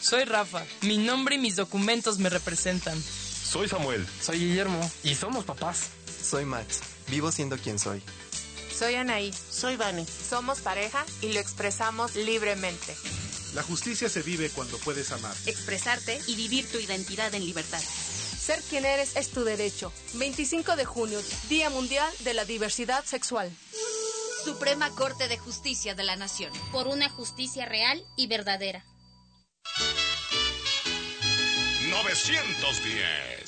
Soy Rafa. Mi nombre y mis documentos me representan. Soy Samuel. Soy Guillermo. Y somos papás. Soy Max. Vivo siendo quien soy. Soy Anaí. Soy Vani. Somos pareja y lo expresamos libremente. La justicia se vive cuando puedes amar, expresarte y vivir tu identidad en libertad. Ser quien eres es tu derecho. 25 de junio, Día Mundial de la Diversidad Sexual. Suprema Corte de Justicia de la Nación. Por una justicia real y verdadera. 910.